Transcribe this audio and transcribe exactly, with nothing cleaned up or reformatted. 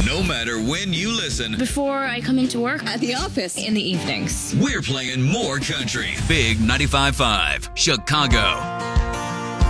No matter when you listen, Before I come into work, At the office. in the evenings. we're playing more country. Big ninety-five point five, Chicago.